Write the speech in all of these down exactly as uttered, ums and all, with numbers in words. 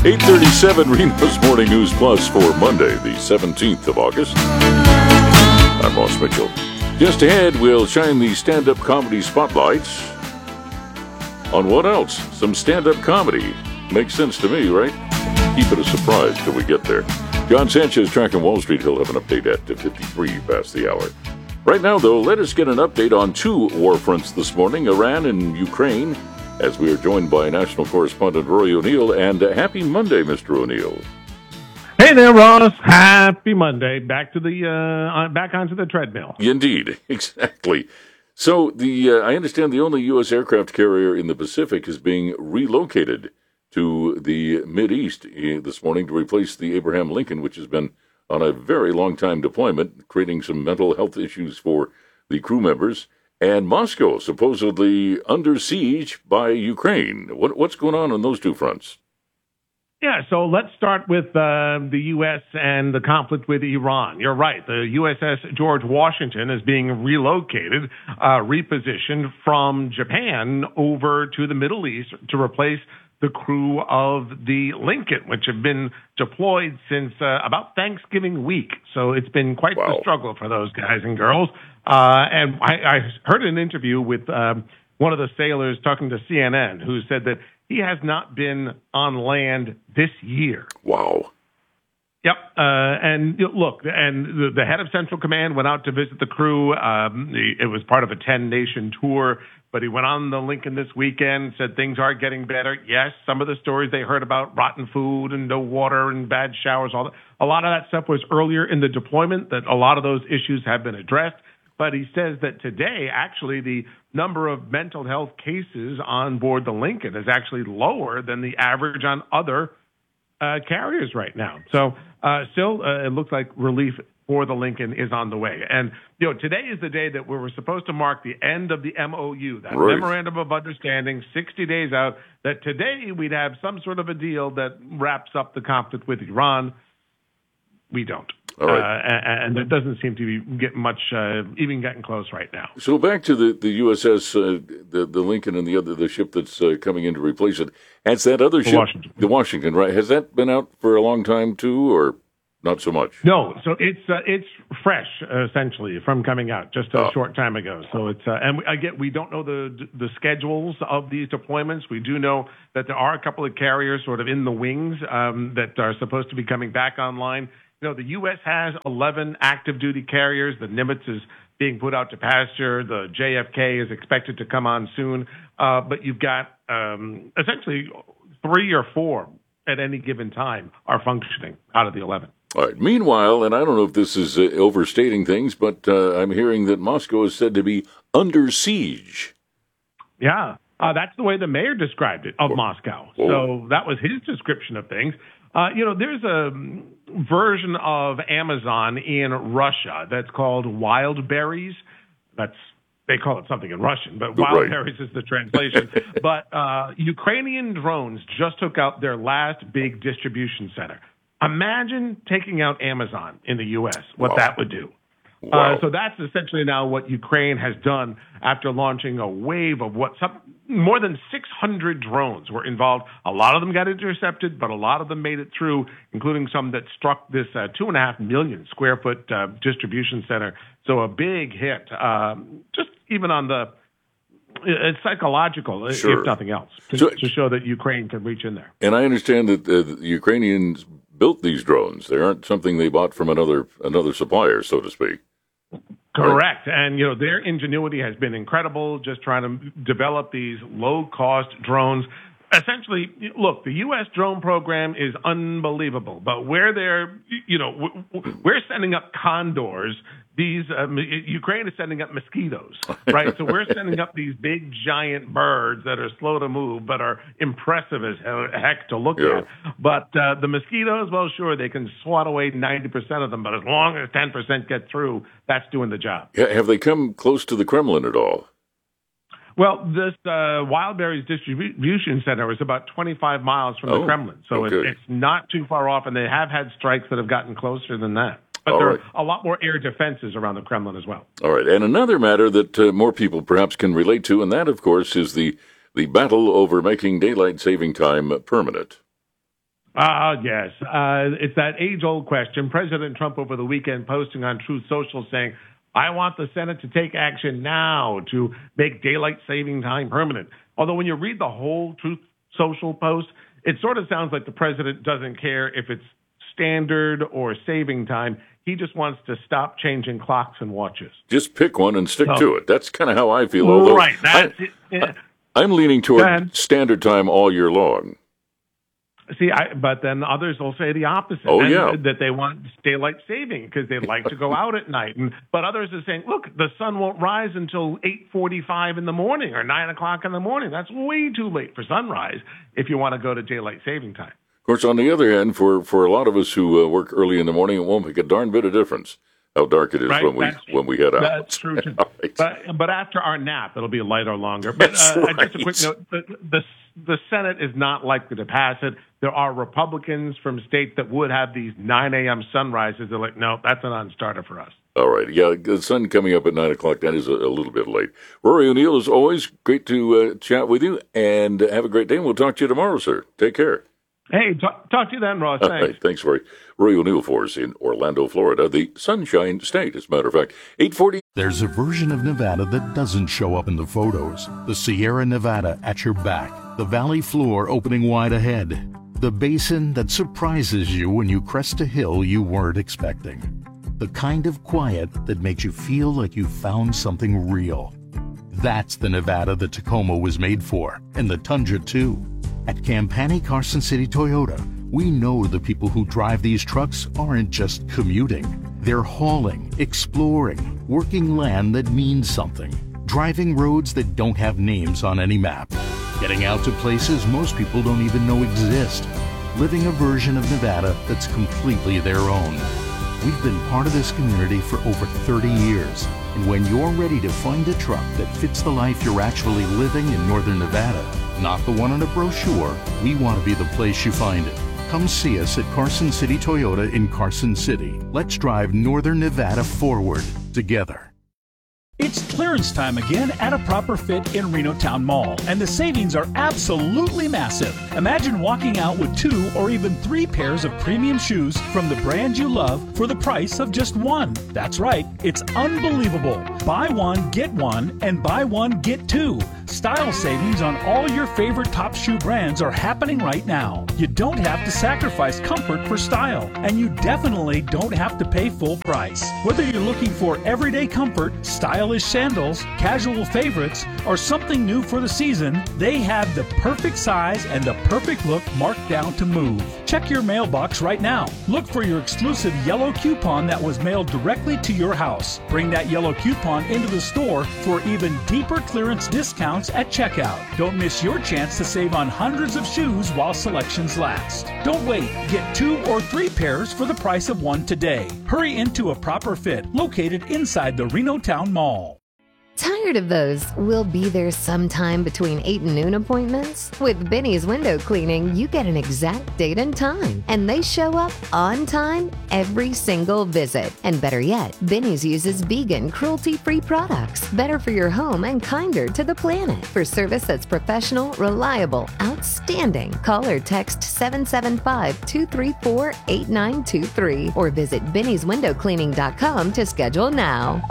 eight thirty-seven Reno's Morning News Plus for Monday, the seventeenth of August. I'm Ross Mitchell. Just ahead, we'll shine the stand-up comedy spotlights on what else? Some stand-up comedy. Makes sense to me, right? Keep it a surprise till we get there. John Sanchez tracking Wall Street. He'll have an update at fifty-three past the hour. Right now, though, let us get an update on two war fronts this morning, Iran and Ukraine, as we are joined by national correspondent Rory O'Neill. And uh, happy Monday, Mister O'Neill. Hey there, Ross. Happy Monday. Back to the uh, back onto the treadmill. Indeed, exactly. So the uh, I understand the only U S aircraft carrier in the Pacific is being relocated to the Mideast uh, this morning to replace the Abraham Lincoln, which has been on a very long time deployment, creating some mental health issues for the crew members. And Moscow supposedly under siege by Ukraine. What, what's going on on those two fronts? Yeah, so let's start with uh, the U S and the conflict with Iran. You're right. The U S S George Washington is being relocated, uh, repositioned from Japan over to the Middle East to replace the crew of the Lincoln, which have been deployed since uh, about Thanksgiving week. So it's been quite wow. the struggle for those guys and girls. Uh, and I, I heard an interview with um, one of the sailors talking to C N N who said that he has not been on land this year. Wow. Yep. Uh, and look, and the, the head of Central Command went out to visit the crew. Um, it was part of a ten-nation tour, but he went on the Lincoln this weekend, said things are getting better. Yes, some of the stories they heard about rotten food and no water and bad showers, all that, a lot of that stuff was earlier in the deployment, that a lot of those issues have been addressed. But he says that today, actually, the number of mental health cases on board the Lincoln is actually lower than the average on other uh, carriers right now. So uh, still, uh, it looks like relief for the Lincoln is on the way. And, you know, today is the day that we were supposed to mark the end of the M O U, that right. Memorandum of Understanding, sixty days out, that today we'd have some sort of a deal that wraps up the conflict with Iran. We don't. All right. Uh, and, and it doesn't seem to be getting much, uh, even getting close right now. So back to the, the U S S, uh, the the Lincoln and the other the ship that's uh, coming in to replace it. Has that other The ship, Washington. the Washington, right? Has that been out for a long time too, or not so much? No, so it's uh, it's fresh uh, essentially from coming out just a Oh. short time ago. So it's uh, and we, again we don't know the the schedules of these deployments. We do know that there are a couple of carriers sort of in the wings um, that are supposed to be coming back online. You know, the U S has eleven active duty carriers. The Nimitz is being put out to pasture. The J F K is expected to come on soon. Uh, but you've got um, essentially three or four at any given time are functioning out of the eleven. All right. Meanwhile, and I don't know if this is uh, overstating things, but uh, I'm hearing that Moscow is said to be under siege. Yeah, uh, that's the way the mayor described it of oh. Moscow. Oh. So that was his description of things. Uh, you know, there's a version of Amazon in Russia that's called Wildberries. That's they call it something in Russian, but right. Wildberries is the translation. But uh, Ukrainian drones just took out their last big distribution center. Imagine taking out Amazon in the U S, what wow. that would do. Wow. Uh, so that's essentially now what Ukraine has done after launching a wave of what some, more than six hundred drones were involved. A lot of them got intercepted, but a lot of them made it through, including some that struck this uh, two and a half million square foot uh, distribution center. So a big hit, um, just even on the it's psychological, sure. if nothing else, to, so, to show that Ukraine can reach in there. And I understand that uh, the Ukrainians built these drones. They aren't something they bought from another another supplier, so to speak. Correct. And, you know, their ingenuity has been incredible, just trying to develop these low-cost drones. Essentially, look, the U S drone program is unbelievable, but where they're, you know, we're sending up condors. These uh, Ukraine is sending up mosquitoes, right? So we're sending up these big, giant birds that are slow to move, but are impressive as heck to look yeah. at. But uh, the mosquitoes, well, sure, they can swat away ninety percent of them, but as long as ten percent get through, that's doing the job. Have they come close to the Kremlin at all? Well, this uh, Wildberries distribution center is about twenty-five miles from oh, the Kremlin, so okay. it, it's not too far off, and they have had strikes that have gotten closer than that. But All there right. are a lot more air defenses around the Kremlin as well. All right, and another matter that uh, more people perhaps can relate to, and that, of course, is the, the battle over making daylight saving time permanent. Ah, uh, yes. Uh, it's that age-old question. President Trump over the weekend posting on Truth Social saying, I want the Senate to take action now to make daylight saving time permanent. Although when you read the whole Truth Social post, it sort of sounds like the president doesn't care if it's standard or saving time. He just wants to stop changing clocks and watches. Just pick one and stick so, to it. That's kind of how I feel. Although right. That's I, it. Yeah. I, I'm leaning toward standard time all year long. See, I, but then others will say the opposite. Oh, and yeah. That they want daylight saving because they like to go out at night. And, but others are saying, look, the sun won't rise until eight forty-five in the morning or nine o'clock in the morning. That's way too late for sunrise if you want to go to daylight saving time. Of course, on the other hand, for, for a lot of us who uh, work early in the morning, it won't make a darn bit of difference how dark it is right, when we when we head out. That's true, too. right. But, but after our nap, it'll be light or longer. But that's uh, right. just a quick note, the, the, the Senate is not likely to pass it. There are Republicans from states that would have these nine a.m. sunrises. They're like, no, that's a non-starter for us. All right. Yeah, the sun coming up at nine o'clock, that is a, a little bit late. Rory O'Neill, as always, great to uh, chat with you, and have a great day. We'll talk to you tomorrow, sir. Take care. Hey, talk, talk to you then, Ross. Thanks. All right, thanks, Rory. Rory O'Neill for us in Orlando, Florida, the Sunshine State, as a matter of fact. eight forty. There's a version of Nevada that doesn't show up in the photos. The Sierra Nevada at your back. The valley floor opening wide ahead. The basin that surprises you when you crest a hill you weren't expecting. The kind of quiet that makes you feel like you found something real. That's the Nevada the Tacoma was made for, and the Tundra too. At Campani Carson City Toyota, we know the people who drive these trucks aren't just commuting. They're hauling, exploring, working land that means something, driving roads that don't have names on any map, getting out to places most people don't even know exist, living a version of Nevada that's completely their own. We've been part of this community for over thirty years, and when you're ready to find a truck that fits the life you're actually living in Northern Nevada, not the one on a brochure, we want to be the place you find it. Come see us at Carson City Toyota in Carson City. Let's drive Northern Nevada forward together. It's clearance time again at a Proper Fit in Reno Town Mall, and the savings are absolutely massive. Imagine walking out with two or even three pairs of premium shoes from the brand you love for the price of just one. That's right, it's unbelievable. Buy one, get one, and buy one, get two. Style savings on all your favorite top shoe brands are happening right now. You don't have to sacrifice comfort for style, and you definitely don't have to pay full price. Whether you're looking for everyday comfort, stylish sandals, casual favorites, or something new for the season, they have the perfect size and the perfect look marked down to move. Check your mailbox right now. Look for your exclusive yellow coupon that was mailed directly to your house. Bring that yellow coupon into the store for even deeper clearance discounts at checkout. Don't miss your chance to save on hundreds of shoes while selections last. Don't wait. Get two or three pairs for the price of one today. Hurry into a Proper Fit located inside the Reno Town Mall. Tired of those "we'll be there sometime between eight and noon" appointments? With Benny's Window Cleaning, you get an exact date and time, and they show up on time every single visit. And better yet, Benny's uses vegan, cruelty-free products, better for your home and kinder to the planet. For service that's professional, reliable, outstanding, call or text seven seven five, two three four, eight nine two three or visit Benny's Window Cleaning dot com to schedule now.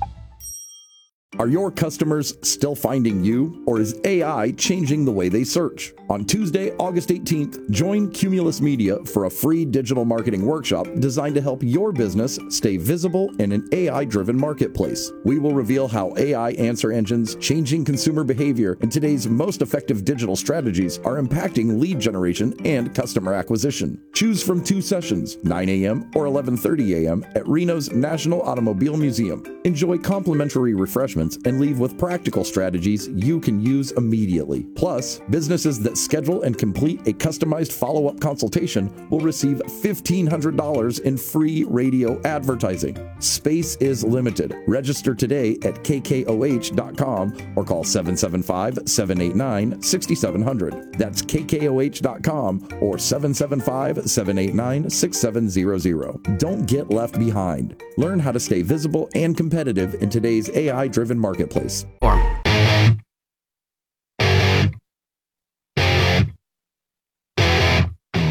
Are your customers still finding you, or is A I changing the way they search? On Tuesday, August eighteenth, join Cumulus Media for a free digital marketing workshop designed to help your business stay visible in an A I-driven marketplace. We will reveal how A I answer engines, changing consumer behavior, and today's most effective digital strategies are impacting lead generation and customer acquisition. Choose from two sessions, nine a.m. or eleven thirty a.m. at Reno's National Automobile Museum. Enjoy complimentary refreshments and leave with practical strategies you can use immediately. Plus, businesses that schedule and complete a customized follow-up consultation will receive fifteen hundred dollars in free radio advertising. Space is limited. Register today at K K O H dot com or call seven seven five, seven eight nine, six seven zero zero. That's K K O H dot com or seven seven five, seven eight nine, six seven zero zero. Don't get left behind. Learn how to stay visible and competitive in today's A I-driven marketplace.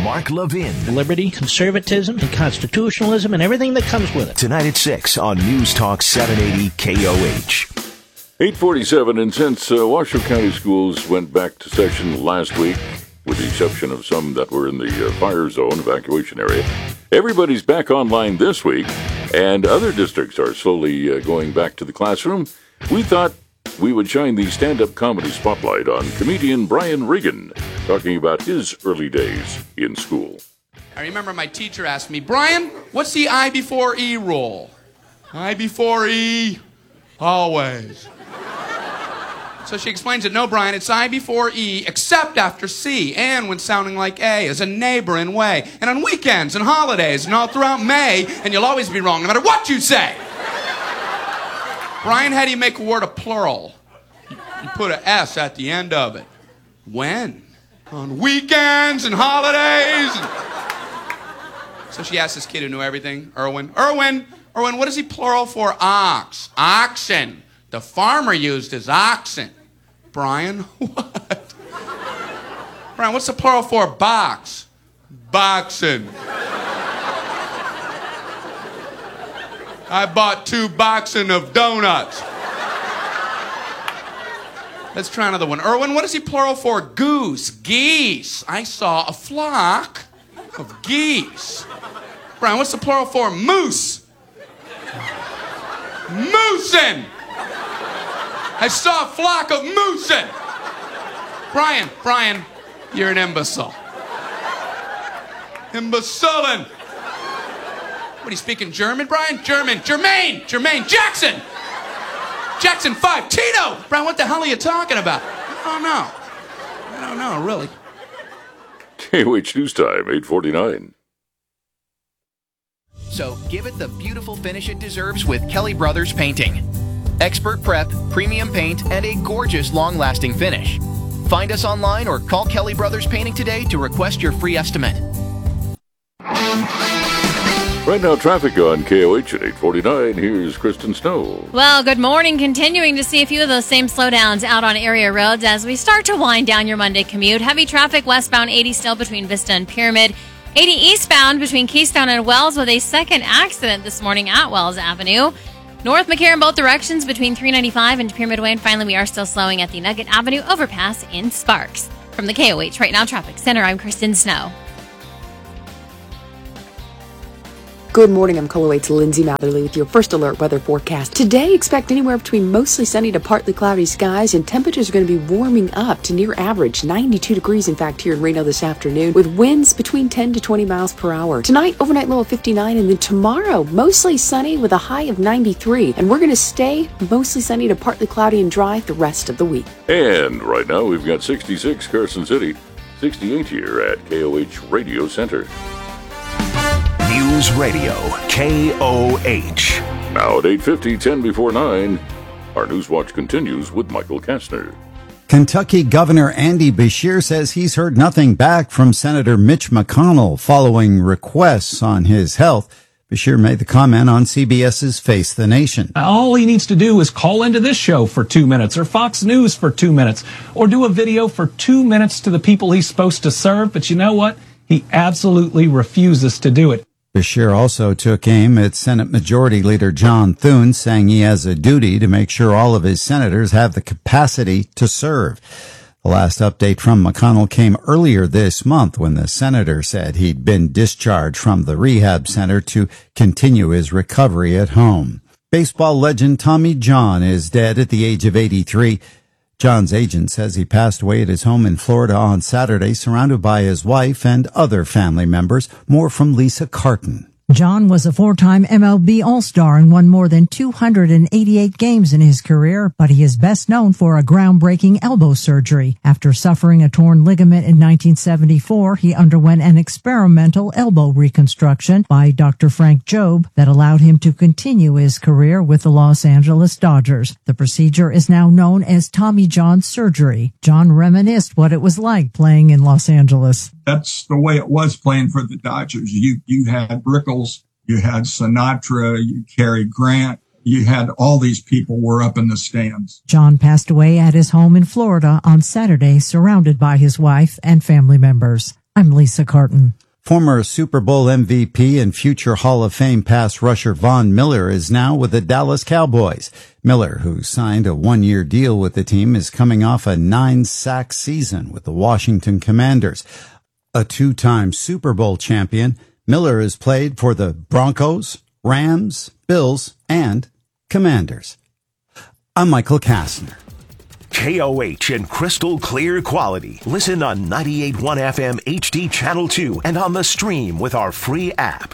Mark Levin. Liberty, conservatism, and constitutionalism, and everything that comes with it. Tonight at six on News Talk seven eighty K O H. eight forty-seven, and since uh, Washoe County schools went back to session last week, with the exception of some that were in the uh, fire zone evacuation area, everybody's back online this week, and other districts are slowly uh, going back to the classroom. We thought we would shine the stand-up comedy spotlight on comedian Brian Regan, talking about his early days in school. I remember my teacher asked me, Brian, what's the I before E rule? I before E, always. So she explains it, no, Brian, it's I before E, except after C, and when sounding like A, as a neighboring way, and on weekends and holidays, and all throughout May, and you'll always be wrong, no matter what you say. Brian, how do you make a word a plural? You put an S at the end of it. When? On weekends and holidays. So she asked this kid who knew everything, Erwin, Erwin, Erwin, what is he plural for ox? Oxen. The farmer used his oxen. Brian, what? Brian, what's the plural for box? Boxen. I bought two boxen of donuts. Let's try another one. Erwin, what is he plural for goose? Geese. I saw a flock of geese. Brian, what's the plural for moose? Moosin. I saw a flock of moosin. Brian, Brian, you're an imbecile. Imbecilin. What, are you speaking German, Brian? German. Jermaine. Jermaine. Jackson. Jackson five. Tito. Brian, what the hell are you talking about? I don't know. I don't know, really. K O H News Time, eight forty-nine. So give it the beautiful finish it deserves with Kelly Brothers Painting. Expert prep, premium paint, and a gorgeous long-lasting finish. Find us online or call Kelly Brothers Painting today to request your free estimate. Right now, traffic on K O H at eight forty-nine. Here's Kristen Snow. Well, good morning. Continuing to see a few of those same slowdowns out on area roads as we start to wind down your Monday commute. Heavy traffic westbound eighty still between Vista and Pyramid. eighty eastbound between Keystone and Wells with a second accident this morning at Wells Avenue. North McCarran in both directions between three ninety-five and Pyramid Way. And finally, we are still slowing at the Nugget Avenue overpass in Sparks. From the K O H Right Now Traffic Center, I'm Kristen Snow. Good morning, I'm K O H's Lindsay Matherly with your first alert weather forecast. Today, expect anywhere between mostly sunny to partly cloudy skies, and temperatures are going to be warming up to near average, ninety-two degrees in fact here in Reno this afternoon, with winds between ten to twenty miles per hour. Tonight, overnight low of fifty-nine, and then tomorrow, mostly sunny with a high of ninety-three, and we're going to stay mostly sunny to partly cloudy and dry the rest of the week. And right now, we've got sixty-six Carson City, sixty-eight here at K O H Radio Center. News Radio, K O H. Now at eight fifty, ten before nine, our News Watch continues with Michael Kastner. Kentucky Governor Andy Beshear says he's heard nothing back from Senator Mitch McConnell following requests on his health. Beshear made the comment on CBS's Face the Nation. All he needs to do is call into this show for two minutes or Fox News for two minutes or do a video for two minutes to the people he's supposed to serve. But you know what? He absolutely refuses to do it. Beshear also took aim at Senate Majority Leader John Thune, saying he has a duty to make sure all of his senators have the capacity to serve. The last update from McConnell came earlier this month when the senator said he'd been discharged from the rehab center to continue his recovery at home. Baseball legend Tommy John is dead at the age of eighty-three. John's agent says he passed away at his home in Florida on Saturday, surrounded by his wife and other family members. More from Lisa Carton. John was a four-time M L B All-Star and won more than two hundred eighty-eight games in his career, but he is best known for a groundbreaking elbow surgery. After suffering a torn ligament in nineteen seventy-four, he underwent an experimental elbow reconstruction by Doctor Frank Jobe that allowed him to continue his career with the Los Angeles Dodgers. The procedure is now known as Tommy John surgery. John reminisced what it was like playing in Los Angeles. That's the way it was playing for the Dodgers. You you had Rickles, you had Sinatra, you Cary Grant, you had all these people were up in the stands. John passed away at his home in Florida on Saturday, surrounded by his wife and family members. I'm Lisa Carton. Former Super Bowl M V P and future Hall of Fame pass rusher Von Miller is now with the Dallas Cowboys. Miller, who signed a one-year deal with the team, is coming off a nine-sack season with the Washington Commanders. A two-time Super Bowl champion, Miller has played for the Broncos, Rams, Bills, and Commanders. I'm Michael Kastner. K O H in crystal clear quality. Listen on ninety-eight point one F M H D Channel two and on the stream with our free app.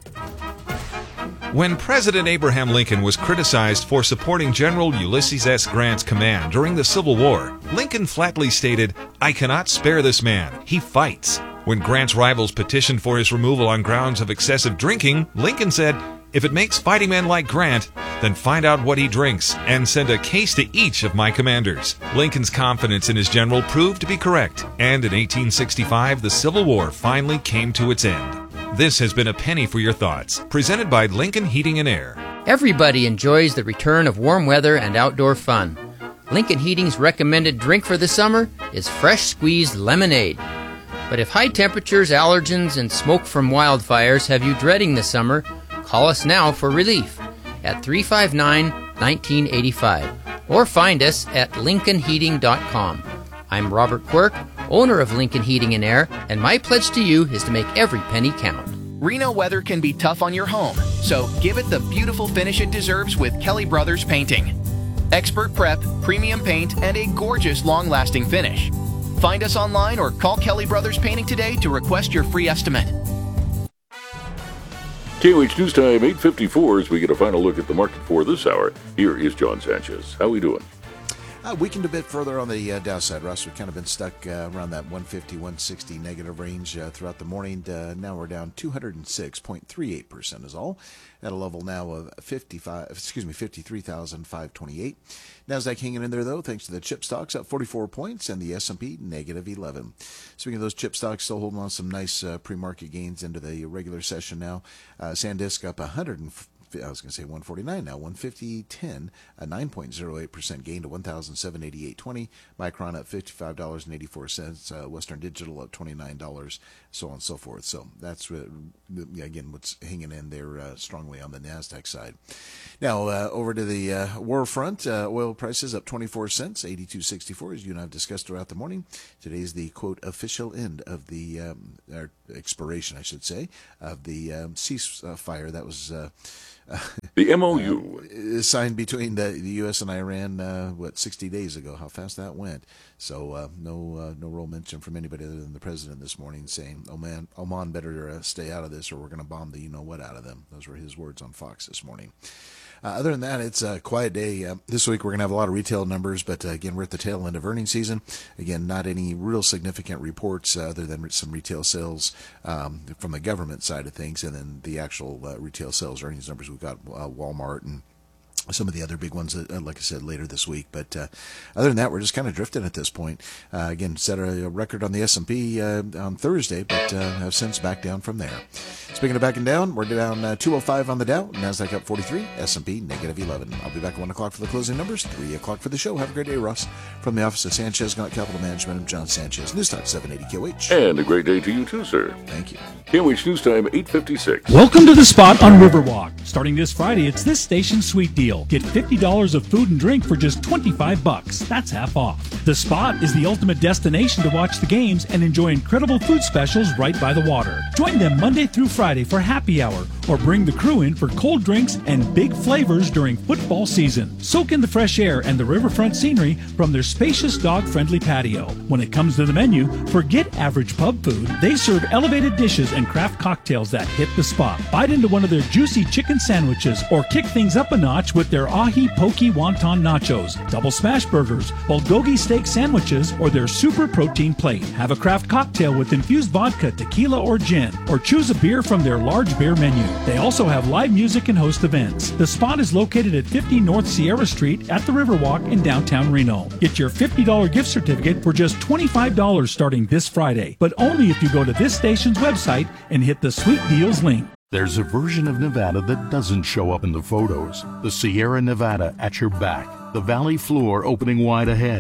When President Abraham Lincoln was criticized for supporting General Ulysses S. Grant's command during the Civil War, Lincoln flatly stated, "I cannot spare this man. He fights." When Grant's rivals petitioned for his removal on grounds of excessive drinking, Lincoln said, "If it makes fighting men like Grant, then find out what he drinks and send a case to each of my commanders." Lincoln's confidence in his general proved to be correct, and in eighteen sixty-five, the Civil War finally came to its end. This has been A Penny for Your Thoughts, presented by Lincoln Heating and Air. Everybody enjoys the return of warm weather and outdoor fun. Lincoln Heating's recommended drink for the summer is fresh squeezed lemonade. But if high temperatures, allergens, and smoke from wildfires have you dreading the summer, call us now for relief at three five nine, one nine eight five or find us at lincoln heating dot com. I'm Robert Quirk, owner of Lincoln Heating and Air, and my pledge to you is to make every penny count. Reno weather can be tough on your home, so give it the beautiful finish it deserves with Kelly Brothers Painting. Expert prep, premium paint, and a gorgeous long-lasting finish. Find us online or call Kelly Brothers Painting today to request your free estimate. K O H News Time, eight fifty-four, as we get a final look at the market for this hour. Here is John Sanchez. How are we doing? Uh, weakened a bit further on the uh, downside, Russ. We've kind of been stuck uh, around that one fifty, one sixty negative range uh, throughout the morning. Uh, now we're down two hundred six point three eight percent is all, at a level now of fifty-five, excuse me, fifty-three thousand five hundred twenty-eight. Nasdaq hanging in there, though, thanks to the chip stocks, up forty-four points, and the S and P negative eleven. Speaking of those chip stocks, still holding on some nice uh, pre-market gains into the regular session now. Uh, SanDisk up one hundred. I was going to say one forty-nine now, one fifty ten, a nine point zero eight percent gain to one thousand seven hundred eighty-eight dollars and twenty cents. Micron up fifty-five dollars and eighty-four cents. Uh, Western Digital up twenty-nine dollars, so on and so forth. So that's, uh, again, what's hanging in there uh, strongly on the NASDAQ side. Now, uh, over to the uh, war front, uh, oil prices up twenty-four cents, eighty-two sixty-four, as you and I have discussed throughout the morning. Today's the, quote, official end of the, um, or expiration, I should say, of the um, ceasefire that was... Uh, the M O U uh, signed between the, the U S and Iran, uh, what, sixty days ago. How fast that went. So uh, no uh, no real mention from anybody other than the president this morning saying, oh man, Oman better uh, stay out of this or we're going to bomb the you-know-what out of them. Those were his words on Fox this morning. Uh, other than that, it's a quiet day. Uh, this week we're going to have a lot of retail numbers, but uh, again, we're at the tail end of earnings season. Again, not any real significant reports uh, other than some retail sales um, from the government side of things, and then the actual uh, retail sales earnings numbers. We've got uh, Walmart and some of the other big ones, uh, like I said, later this week. But uh, other than that, we're just kind of drifting at this point. Uh, again, set a record on the S and P uh, on Thursday, but uh, have since backed down from there. Speaking of backing down, we're down uh, two oh five on the Dow, NASDAQ up forty-three, S and P negative eleven. I'll be back at one o'clock for the closing numbers, three o'clock for the show. Have a great day, Russ. From the office of Sanchez Gannett Capital Management, I'm John Sanchez, News Talk seven eighty K O H. And a great day to you too, sir. Thank you. K O H News Time, eight fifty-six. Welcome to The Spot on Riverwalk. Starting this Friday, it's this station's sweet deal. Get fifty dollars of food and drink for just twenty-five bucks. That's half off. The Spot is the ultimate destination to watch the games and enjoy incredible food specials right by the water. Join them Monday through Friday for happy hour, or bring the crew in for cold drinks and big flavors during football season. Soak in the fresh air and the riverfront scenery from their spacious dog-friendly patio. When it comes to the menu, forget average pub food. They serve elevated dishes and craft cocktails that hit the spot. Bite into one of their juicy chicken sandwiches, or kick things up a notch with their ahi poke wonton nachos, double smash burgers, bulgogi steak sandwiches, or their super protein plate. Have a craft cocktail with infused vodka, tequila, or gin, or choose a beer from their large beer menu. They also have live music and host events. The Spot is located at fifty North Sierra Street at the Riverwalk in downtown Reno. Get your fifty dollars gift certificate for just twenty-five dollars starting this Friday, but only if you go to this station's website and hit the Sweet Deals link. There's a version of Nevada that doesn't show up in the photos. The Sierra Nevada at your back, the valley floor opening wide ahead.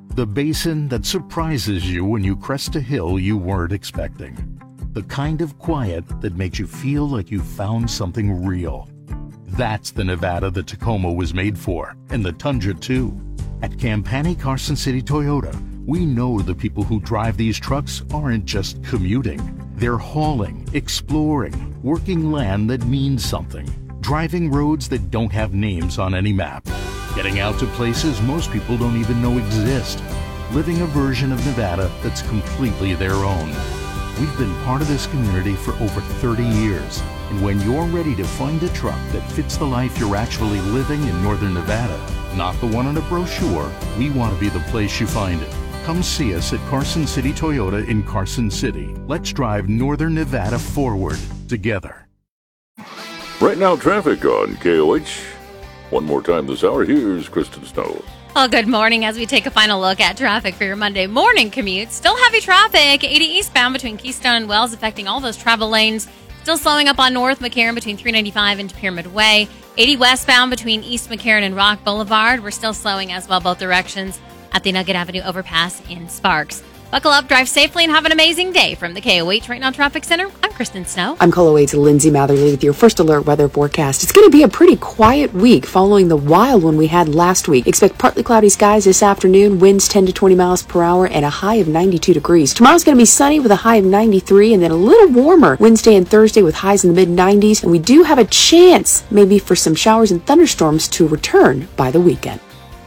The basin that surprises you when you crest a hill you weren't expecting. The kind of quiet that makes you feel like you found something real. That's the Nevada the Tacoma was made for, and the Tundra too. At Campani Carson City Toyota, we know the people who drive these trucks aren't just commuting. They're hauling, exploring, working land that means something, driving roads that don't have names on any map, getting out to places most people don't even know exist, living a version of Nevada that's completely their own. We've been part of this community for over thirty years, and when you're ready to find a truck that fits the life you're actually living in Northern Nevada, not the one on a brochure, we want to be the place you find it. Come see us at Carson City Toyota in Carson City. Let's drive Northern Nevada forward together. Right now, traffic on K O H. One more time this hour, here's Kristen Snow. Well, good morning as we take a final look at traffic for your Monday morning commute. Still heavy traffic, eighty eastbound between Keystone and Wells, affecting all those travel lanes. Still slowing up on North McCarran between three ninety-five and Pyramid Way. eighty westbound between East McCarran and Rock Boulevard. We're still slowing as well both directions at the Nugget Avenue overpass in Sparks. Buckle up, drive safely, and have an amazing day. From the K O H Right Now Traffic Center, I'm Kristen Snow. I'm Call oh eight's Lindsay Matherly with your first alert weather forecast. It's going to be a pretty quiet week following the wild one we had last week. Expect partly cloudy skies this afternoon, winds ten to twenty miles per hour, and a high of ninety-two degrees. Tomorrow's going to be sunny with a high of ninety-three, and then a little warmer Wednesday and Thursday with highs in the mid nineties. And we do have a chance maybe for some showers and thunderstorms to return by the weekend.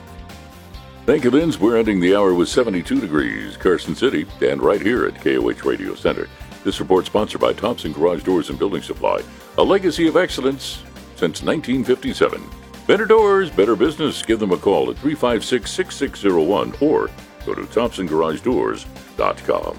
Thank you, Linz. We're ending the hour with seventy-two degrees, Carson City, and right here at K O H Radio Center. This report sponsored by Thompson Garage Doors and Building Supply, a legacy of excellence since nineteen fifty-seven. Better doors, better business. Give them a call at three five six, six six zero one or go to thompson garage doors dot com.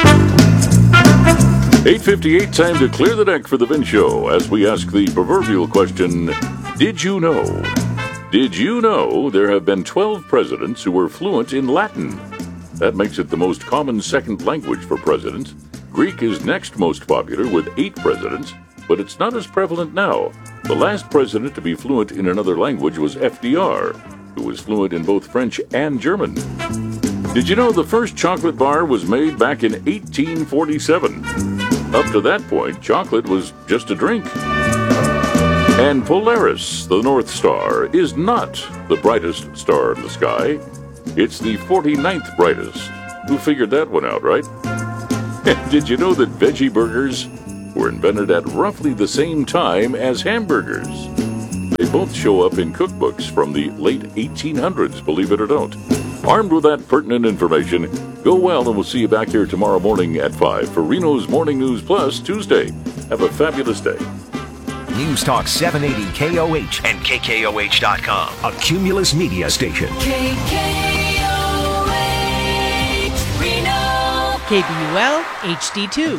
eight fifty-eight, time to clear the deck for the Vin Show as we ask the proverbial question, did you know? Did you know there have been twelve presidents who were fluent in Latin? That makes it the most common second language for presidents. Greek is next most popular with eight presidents, but it's not as prevalent now. The last president to be fluent in another language was F D R, who was fluent in both French and German. Did you know the first chocolate bar was made back in eighteen forty-seven? Up to that point, chocolate was just a drink. And Polaris, the North Star, is not the brightest star in the sky. It's the forty-ninth brightest. Who figured that one out, right? Did you know that veggie burgers were invented at roughly the same time as hamburgers? They both show up in cookbooks from the late eighteen hundreds, believe it or don't. Armed with that pertinent information, go well, and we'll see you back here tomorrow morning at five for Reno's Morning News Plus Tuesday. Have a fabulous day. News Talk seven eighty K O H and K K O H dot com, a Cumulus media station. K K O H, Reno. K B U L H D two.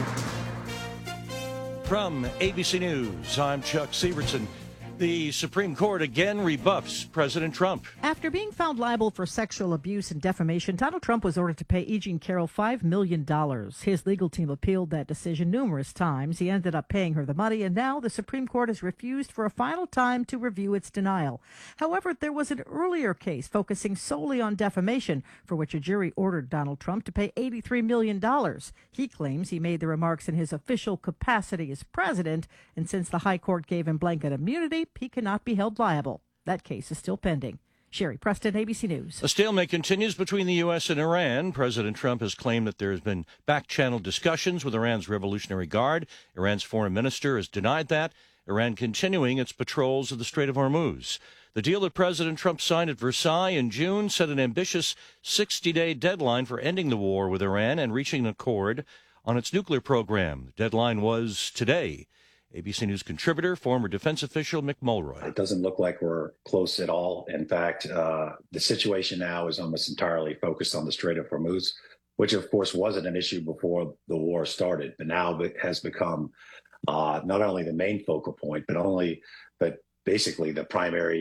From A B C News, I'm Chuck Sievertson. The Supreme Court again rebuffs President Trump. After being found liable for sexual abuse and defamation, Donald Trump was ordered to pay E. Jean Carroll five million dollars. His legal team appealed that decision numerous times. He ended up paying her the money, and now the Supreme Court has refused for a final time to review its denial. However, there was an earlier case focusing solely on defamation, for which a jury ordered Donald Trump to pay eighty-three million dollars. He claims he made the remarks in his official capacity as president, and since the High Court gave him blanket immunity, he cannot be held liable. That case is still pending. Sherry Preston, A B C News. A stalemate continues between the U S and Iran. President Trump has claimed that there has been back-channel discussions with Iran's Revolutionary Guard. Iran's foreign minister has denied that. Iran continuing its patrols of the Strait of Hormuz. The deal that President Trump signed at Versailles in June set an ambitious sixty-day deadline for ending the war with Iran and reaching an accord on its nuclear program. The deadline was today. A B C News contributor, former defense official Mick Mulroy. It doesn't look like we're close at all. In fact, uh, the situation now is almost entirely focused on the Strait of Hormuz, which, of course, wasn't an issue before the war started, but now it has become uh, not only the main focal point, but only, but basically the primary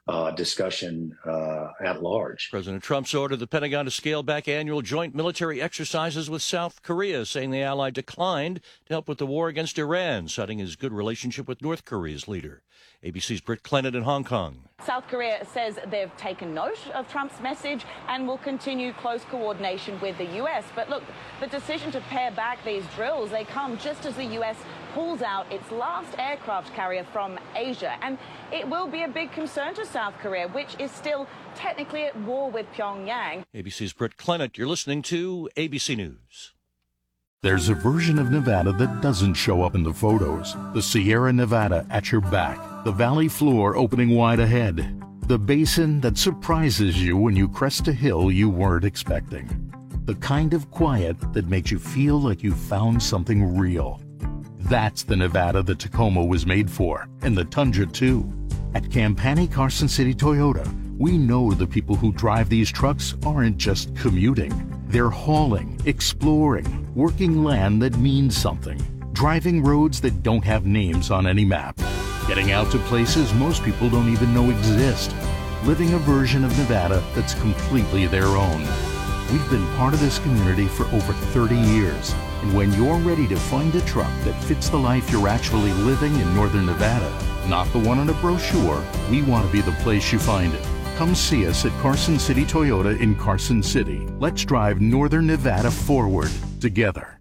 uh, discussion uh, at large. President Trump's ordered the Pentagon to scale back annual joint military exercises with South Korea, saying the ally declined to help with the war against Iran, citing his good relationship with North Korea's leader. A B C's Britt Clennett in Hong Kong. South Korea says they've taken note of Trump's message and will continue close coordination with the U S. But look, the decision to pare back these drills, they come just as the U S pulls out its last aircraft carrier from Asia. And it will be a big concern to South Korea, which is still technically at war with Pyongyang. A B C's Britt Clennett, you're listening to A B C News. There's a version of Nevada that doesn't show up in the photos. The Sierra Nevada at your back. The valley floor opening wide ahead. The basin that surprises you when you crest a hill you weren't expecting. The kind of quiet that makes you feel like you found something real. That's the Nevada the Tacoma was made for, and the Tundra too. At Campani Carson City Toyota, we know the people who drive these trucks aren't just commuting. They're hauling, exploring, working land that means something, driving roads that don't have names on any map, getting out to places most people don't even know exist, living a version of Nevada that's completely their own. We've been part of this community for over thirty years, and when you're ready to find a truck that fits the life you're actually living in Northern Nevada, not the one on a brochure, we want to be the place you find it. Come see us at Carson City Toyota in Carson City. Let's drive Northern Nevada forward together.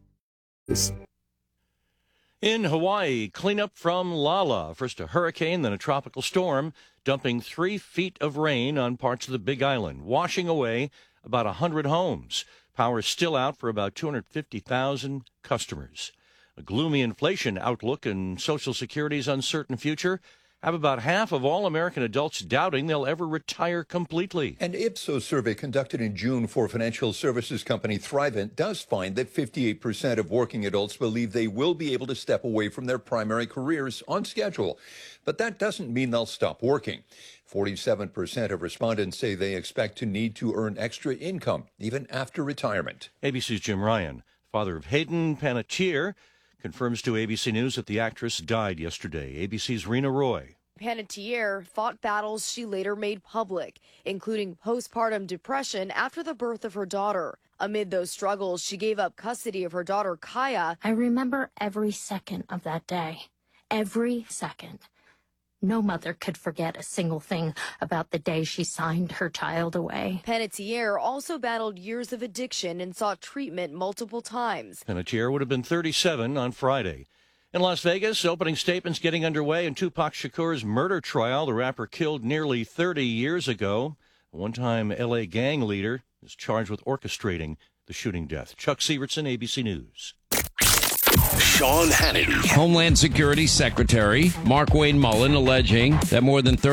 In Hawaii, cleanup from Lala. First a hurricane, then a tropical storm, dumping three feet of rain on parts of the Big Island, washing away about one hundred homes. Power is still out for about two hundred fifty thousand customers. A gloomy inflation outlook and Social Security's uncertain future have about half of all American adults doubting they'll ever retire completely. An Ipsos survey conducted in June for financial services company Thrivent does find that fifty-eight percent of working adults believe they will be able to step away from their primary careers on schedule. But that doesn't mean they'll stop working. forty-seven percent of respondents say they expect to need to earn extra income even after retirement. A B C's Jim Ryan, father of Hayden Panettiere, confirms to A B C News that the actress died yesterday. A B C's Rena Roy. Panettiere fought battles she later made public, including postpartum depression after the birth of her daughter. Amid those struggles, she gave up custody of her daughter, Kaya. I remember every second of that day. Every second. No mother could forget a single thing about the day she signed her child away. Panettiere also battled years of addiction and sought treatment multiple times. Panettiere would have been thirty-seven on Friday. In Las Vegas, opening statements getting underway in Tupac Shakur's murder trial. The rapper killed nearly thirty years ago. A one-time L A gang leader is charged with orchestrating the shooting death. Chuck Sievertson, A B C News. Sean Hannity. Homeland Security Secretary Mark Wayne Mullen alleging that more than thirty